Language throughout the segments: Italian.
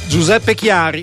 Giuseppe Chiari,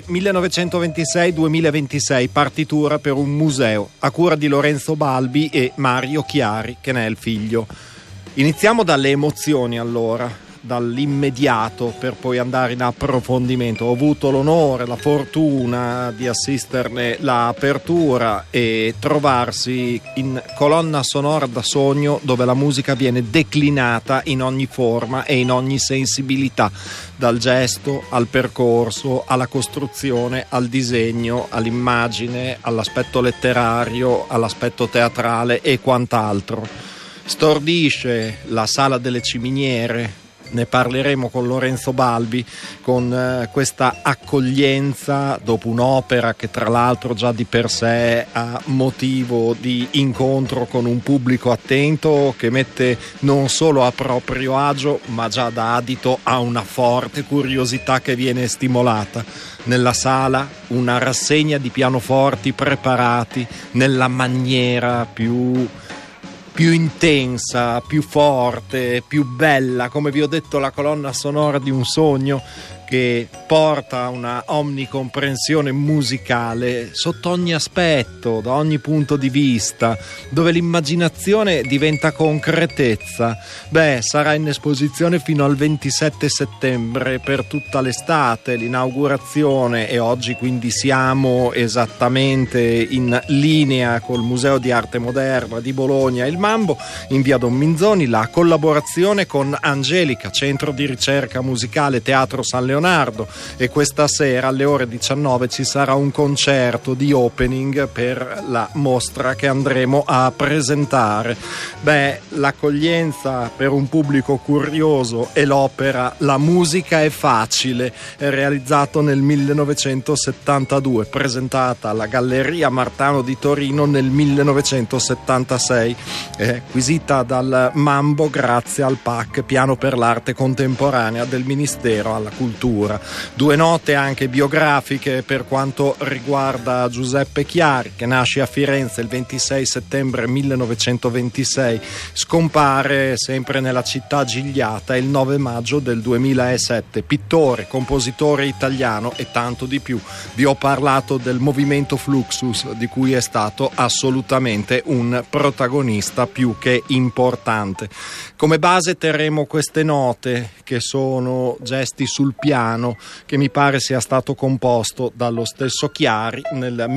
1926-2026, partitura per un museo, a cura di Lorenzo Balbi e Mario Chiari, che ne è il figlio. Iniziamo dalle emozioni allora, dall'immediato, per poi andare in approfondimento. Ho avuto l'onore, la fortuna di assisterne l'apertura e trovarsi in colonna sonora da sogno, dove la musica viene declinata in ogni forma e in ogni sensibilità, dal gesto al percorso, alla costruzione, al disegno, all'immagine, all'aspetto letterario, all'aspetto teatrale e quant'altro. Stordisce la Sala delle Ciminiere. Ne parleremo con Lorenzo Balbi, con questa accoglienza dopo un'opera che tra l'altro già di per sé ha motivo di incontro con un pubblico attento, che mette non solo a proprio agio ma già dà adito a una forte curiosità che viene stimolata. Nella sala una rassegna di pianoforti preparati nella maniera più intensa, più forte, più bella, come vi ho detto, la colonna sonora di un sogno che porta a una omnicomprensione musicale sotto ogni aspetto, da ogni punto di vista, dove l'immaginazione diventa concretezza. Sarà in esposizione fino al 27 settembre per tutta l'estate l'inaugurazione, e oggi quindi siamo esattamente in linea col Museo di Arte Moderna di Bologna e il Mambo, in via Don Minzoni, la collaborazione con Angelica, Centro di Ricerca Musicale Teatro San Leonardo, e questa sera alle ore 19 ci sarà un concerto di opening per la mostra che andremo a presentare. L'accoglienza per un pubblico curioso e l'opera La musica è facile, è realizzato nel 1972, presentata alla Galleria Martano di Torino nel 1976, acquisita dal Mambo grazie al PAC, Piano per l'Arte Contemporanea del Ministero alla Cultura. Due note anche biografiche per quanto riguarda Giuseppe Chiari, che nasce a Firenze il 26 settembre 1926, scompare sempre nella città gigliata il 9 maggio del 2007. Pittore, compositore italiano e tanto di più. Vi ho parlato del movimento Fluxus, di cui è stato assolutamente un protagonista più che importante. Come base terremo queste note, che sono gesti sul piano, che mi pare sia stato composto dallo stesso Chiari nel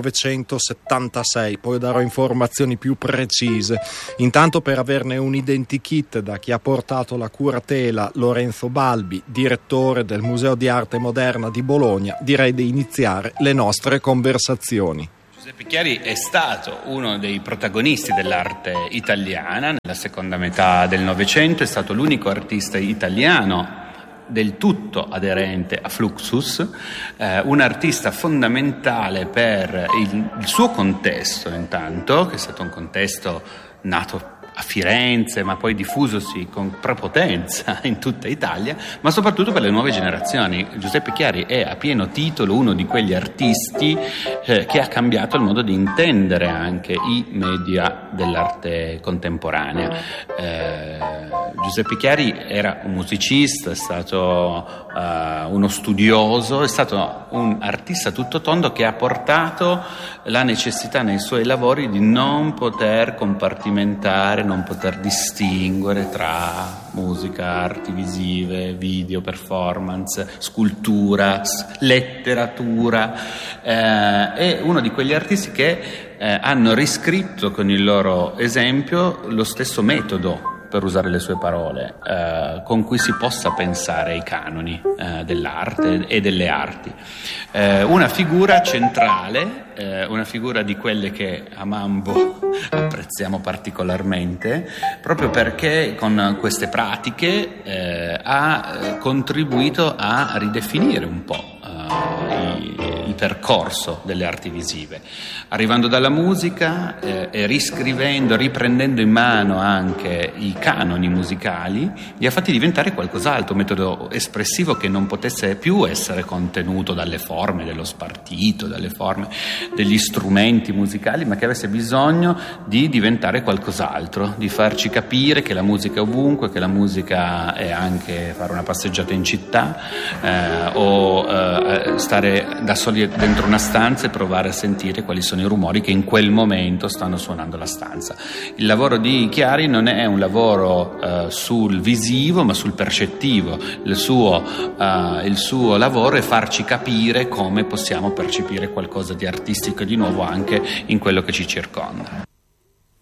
1976. Poi darò informazioni più precise. Intanto, per averne un identikit da chi ha portato la curatela, Lorenzo Balbi, direttore del Museo di Arte Moderna di Bologna, direi di iniziare le nostre conversazioni. Giuseppe Chiari è stato uno dei protagonisti dell'arte italiana nella seconda metà del Novecento, è stato l'unico artista italiano del tutto aderente a Fluxus, un artista fondamentale per il suo contesto, intanto, che è stato un contesto nato a Firenze, ma poi diffusosi con prepotenza in tutta Italia, ma soprattutto per le nuove generazioni. Giuseppe Chiari è a pieno titolo uno di quegli artisti che ha cambiato il modo di intendere anche i media dell'arte contemporanea. Giuseppe Chiari era un musicista, è stato uno studioso, è stato un artista tutto tondo che ha portato la necessità nei suoi lavori di non poter compartimentare, non poter distinguere tra musica, arti visive, video, performance, scultura, letteratura. È uno di quegli artisti che hanno riscritto con il loro esempio lo stesso metodo, per usare le sue parole, con cui si possa pensare ai canoni dell'arte e delle arti. Una figura centrale, una figura di quelle che a Mambo apprezziamo particolarmente, proprio perché con queste pratiche ha contribuito a ridefinire un po' il percorso delle arti visive, arrivando dalla musica e riscrivendo, riprendendo in mano anche i canoni musicali, li ha fatti diventare qualcos'altro, un metodo espressivo che non potesse più essere contenuto dalle forme dello spartito, dalle forme degli strumenti musicali, ma che avesse bisogno di diventare qualcos'altro, di farci capire che la musica è ovunque, che la musica è anche fare una passeggiata in città o stare da soli dentro una stanza e provare a sentire quali sono i rumori che in quel momento stanno suonando la stanza. Il lavoro di Chiari non è un lavoro sul visivo ma sul percettivo. Il suo lavoro è farci capire come possiamo percepire qualcosa di artistico e di nuovo anche in quello che ci circonda.